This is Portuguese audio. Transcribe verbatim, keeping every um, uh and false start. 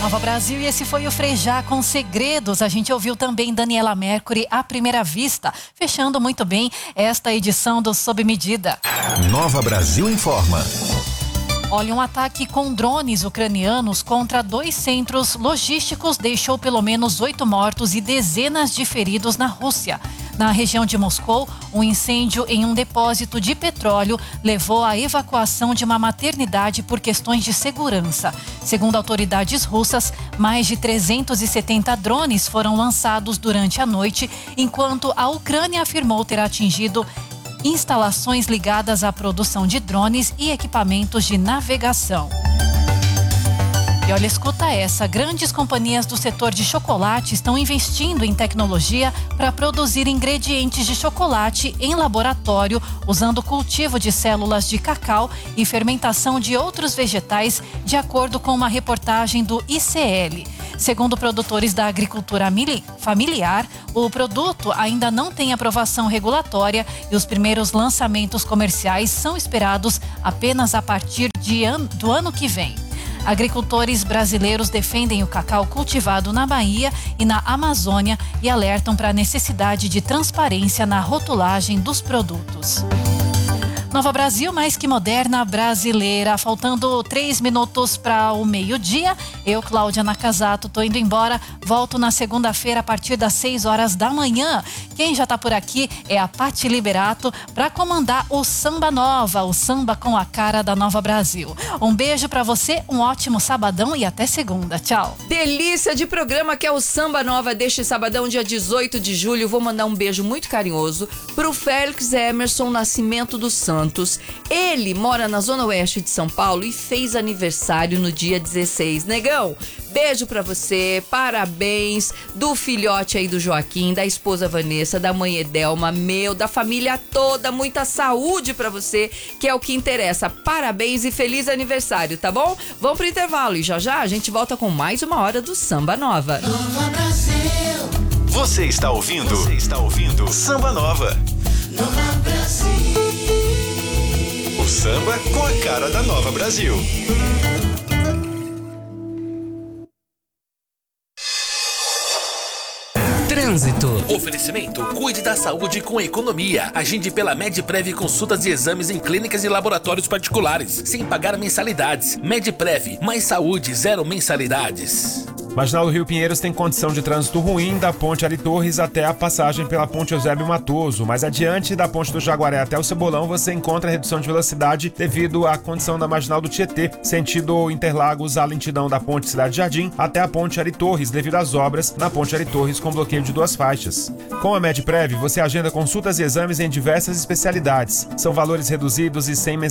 Nova Brasil, e esse foi o Frejá com Segredos. A gente ouviu também Daniela Mercury, À Primeira Vista, fechando muito bem esta edição do Sob Medida. Nova Brasil informa. Olha, um ataque com drones ucranianos contra dois centros logísticos deixou pelo menos oito mortos e dezenas de feridos na Rússia. Na região de Moscou, um incêndio em um depósito de petróleo levou à evacuação de uma maternidade por questões de segurança. Segundo autoridades russas, mais de trezentos e setenta drones foram lançados durante a noite, enquanto a Ucrânia afirmou ter atingido instalações ligadas à produção de drones e equipamentos de navegação. E olha, escuta essa, grandes companhias do setor de chocolate estão investindo em tecnologia para produzir ingredientes de chocolate em laboratório, usando o cultivo de células de cacau e fermentação de outros vegetais, de acordo com uma reportagem do I C L. Segundo produtores da agricultura familiar, o produto ainda não tem aprovação regulatória e os primeiros lançamentos comerciais são esperados apenas a partir de an- do ano que vem. Agricultores brasileiros defendem o cacau cultivado na Bahia e na Amazônia e alertam para a necessidade de transparência na rotulagem dos produtos. Nova Brasil, mais que moderna, brasileira. Faltando três minutos para o meio-dia. Eu, Cláudia Nakazato, tô indo embora. Volto na segunda-feira a partir das seis horas da manhã. Quem já tá por aqui é a Pati Liberato para comandar o Samba Nova, o samba com a cara da Nova Brasil. Um beijo para você, um ótimo sabadão e até segunda. Tchau. Delícia de programa que é o Samba Nova deste sabadão, dia dezoito de julho. Vou mandar um beijo muito carinhoso pro Félix Emerson Nascimento dos Santos. Ele mora na zona oeste de São Paulo e fez aniversário no dia dezesseis. Negão, beijo pra você, parabéns do filhote aí do Joaquim, da esposa Vanessa, da mãe Edelma, meu, da família toda, muita saúde pra você, que é o que interessa. Parabéns e feliz aniversário, tá bom? Vamos pro intervalo e já já a gente volta com mais uma hora do Samba Nova. Nova Brasil. Você está ouvindo? Você está ouvindo Samba Nova. Nova Brasil. O samba com a cara da Nova Brasil. Trânsito. Oferecimento: cuide da saúde com economia. Agende pela Medprev, consultas e exames em clínicas e laboratórios particulares, sem pagar mensalidades. Medprev, mais saúde, zero mensalidades. Marginal do Rio Pinheiros tem condição de trânsito ruim da Ponte Ari Torres até a passagem pela Ponte Eusébio Matoso. Mais adiante, da Ponte do Jaguaré até o Cebolão, você encontra redução de velocidade devido à condição da Marginal do Tietê, sentido Interlagos, a lentidão da Ponte Cidade Jardim até a Ponte Ari Torres, devido às obras na Ponte Ari Torres com bloqueio de duas faixas. Com a Medprev, você agenda consultas e exames em diversas especialidades. São valores reduzidos e sem